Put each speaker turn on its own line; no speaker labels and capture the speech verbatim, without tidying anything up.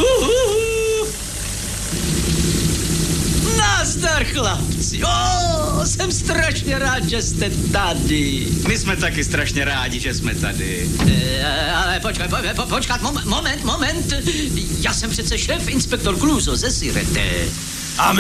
Uhuhu. Nazdar, chlapci. O, jsem strašně rád, že jste tady.
My jsme taky strašně rádi, že jsme tady.
E, ale počkat, po, po, počkat, moment, moment, moment. Já jsem přece šéf inspektor Kluzo ze Sirete.
A my